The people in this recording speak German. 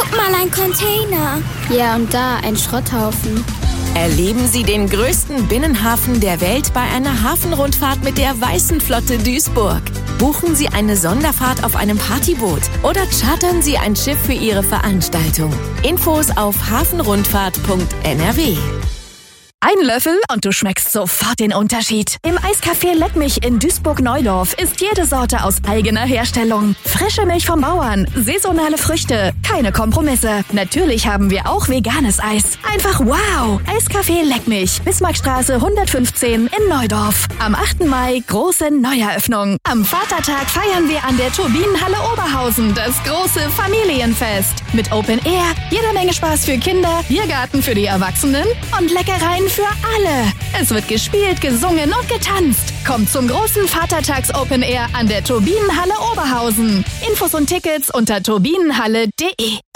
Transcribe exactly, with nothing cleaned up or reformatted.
Guck mal, ein Container. Ja, und da ein Schrotthaufen. Erleben Sie den größten Binnenhafen der Welt bei einer Hafenrundfahrt mit der Weißen Flotte Duisburg. Buchen Sie eine Sonderfahrt auf einem Partyboot oder chartern Sie ein Schiff für Ihre Veranstaltung. Infos auf hafenrundfahrt punkt n r w. Ein Löffel und du schmeckst sofort den Unterschied. Im Eiscafé Leckmich in Duisburg-Neudorf ist jede Sorte aus eigener Herstellung. Frische Milch vom Bauern, saisonale Früchte, keine Kompromisse. Natürlich haben wir auch veganes Eis. Einfach wow! Eiscafé Leckmich, Bismarckstraße hundertfünfzehn in Neudorf. Am achten Mai große Neueröffnung. Am Vatertag feiern wir an der Turbinenhalle Oberhausen das große Familienfest. Mit Open Air, jeder Menge Spaß für Kinder, Biergarten für die Erwachsenen und Leckereien für alle. Es wird gespielt, gesungen und getanzt. Kommt zum großen Vatertags Open Air an der Turbinenhalle Oberhausen. Infos und Tickets unter turbinenhalle punkt de.